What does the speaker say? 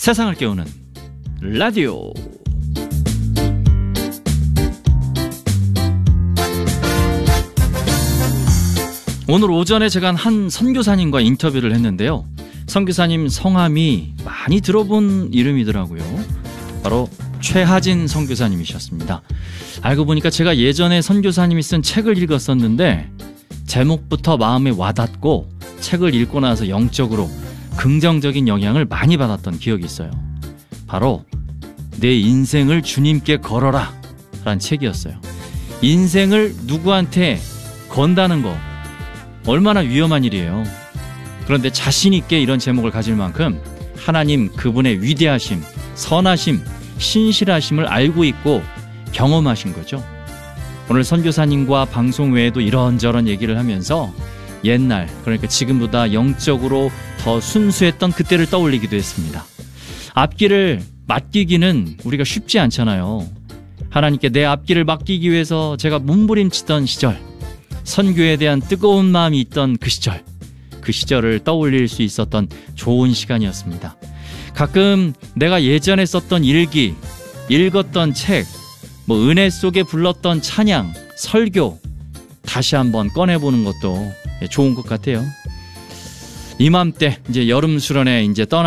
세상을 깨우는 라디오. 오늘 오전에 제가 한 선교사님과 인터뷰를 했는데요. 선교사님 성함이 많이 들어본 이름이더라고요. 바로 최하진 선교사님이셨습니다. 알고 보니까 제가 예전에 선교사님이 쓴 책을 읽었었는데 제목부터 마음에 와닿고 책을 읽고 나서 영적으로 긍정적인 영향을 많이 받았던 기억이 있어요. 바로 내 인생을 주님께 걸어라 라는 책이었어요. 인생을 누구한테 건다는 거 얼마나 위험한 일이에요. 그런데 자신 있게 이런 제목을 가질 만큼 하나님 그분의 위대하심, 선하심, 신실하심을 알고 있고 경험하신 거죠. 오늘 선교사님과 방송 외에도 이런저런 얘기를 하면서 옛날, 그러니까 지금보다 영적으로 더 순수했던 그때를 떠올리기도 했습니다. 앞길을 맡기기는 우리가 쉽지 않잖아요. 하나님께 내 앞길을 맡기기 위해서 제가 몸부림치던 시절, 선교에 대한 뜨거운 마음이 있던 그 시절을 떠올릴 수 있었던 좋은 시간이었습니다. 가끔 내가 예전에 썼던 일기, 읽었던 책, 은혜 속에 불렀던 찬양, 설교 다시 한번 꺼내보는 것도 좋은 것 같아요. 이맘때 이제 여름 수련회 이제